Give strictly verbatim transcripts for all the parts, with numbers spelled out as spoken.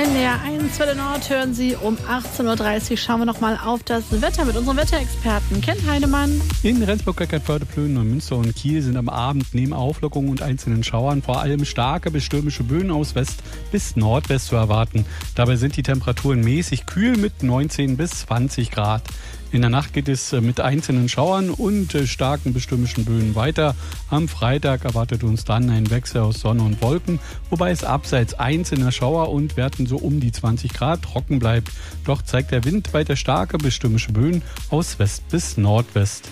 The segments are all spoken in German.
N D R eins Welle Nord hören Sie um achtzehn Uhr dreißig. Schauen wir noch mal auf das Wetter mit unserem Wetterexperten Kent Heinemann. In Rendsburg, Eckernförde, Plön, Neumünster und Kiel sind am Abend neben Auflockerungen und einzelnen Schauern vor allem starke bis stürmische Böen aus West bis Nordwest zu erwarten. Dabei sind die Temperaturen mäßig kühl mit neunzehn bis zwanzig Grad. In der Nacht geht es mit einzelnen Schauern und starken bis stürmischen Böen weiter. Am Freitag erwartet uns dann ein Wechsel aus Sonne und Wolken, wobei es abseits einzelner Schauer und Werten so um die zwanzig Grad trocken bleibt. Doch zeigt der Wind weiter starke bis stürmische Böen aus West bis Nordwest.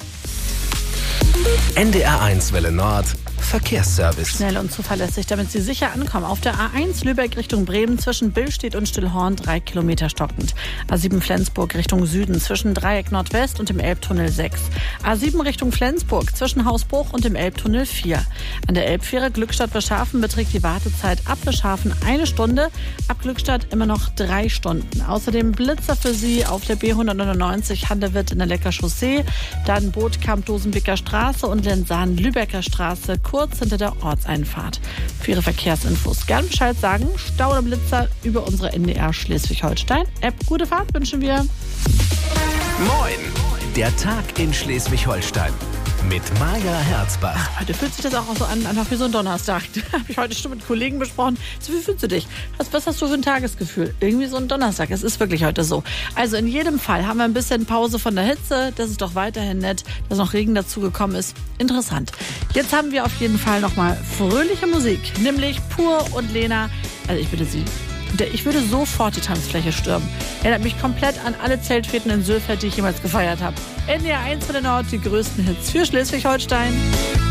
N D R eins Welle Nord Verkehrsservice. Schnell und zuverlässig, damit Sie sicher ankommen. Auf der A eins Lübeck Richtung Bremen zwischen Billstedt und Stillhorn drei Kilometer stockend. A sieben Flensburg Richtung Süden zwischen Dreieck Nordwest und dem Elbtunnel sechs. A sieben Richtung Flensburg zwischen Hausbruch und dem Elbtunnel vier. An der Elbfähre Glückstadt-Bescharfen beträgt die Wartezeit ab Bescharfen eine Stunde, ab Glückstadt immer noch drei Stunden. Außerdem Blitzer für Sie auf der B hundertneunundneunzig Handewitt in der Lecker Chaussee, dann Bootkamp Dosenbicker Straße und Lensahn-Lübecker Straße kurz hinter der Ortseinfahrt. Für Ihre Verkehrsinfos gern Bescheid sagen. Stau oder Blitzer über unsere N D R Schleswig-Holstein-App. Gute Fahrt wünschen wir. Moin, der Tag in Schleswig-Holstein mit Maja Herzbach. Heute fühlt sich das auch so an, einfach wie so ein Donnerstag. Habe ich heute schon mit Kollegen besprochen. So, wie fühlst du dich? Was, was hast du für ein Tagesgefühl? Irgendwie so ein Donnerstag. Es ist wirklich heute so. Also in jedem Fall haben wir ein bisschen Pause von der Hitze. Das ist doch weiterhin nett, dass noch Regen dazu gekommen ist. Interessant. Jetzt haben wir auf jeden Fall nochmal fröhliche Musik. Nämlich Pur und Lena. Also ich bitte Sie. Ich würde sofort die Tanzfläche stürmen. Erinnert mich komplett an alle Zeltfäden in Sülfeld, die ich jemals gefeiert habe. N D R eins Welle Nord, die größten Hits für Schleswig-Holstein.